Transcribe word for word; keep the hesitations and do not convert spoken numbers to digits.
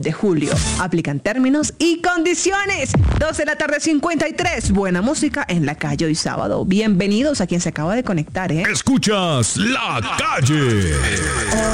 de julio. Aplican términos y condiciones. dos de la tarde, cincuenta y tres. Buena música en la calle hoy sábado. Bienvenidos a quien se acaba de conectar, ¿eh? Escuchas La Calle.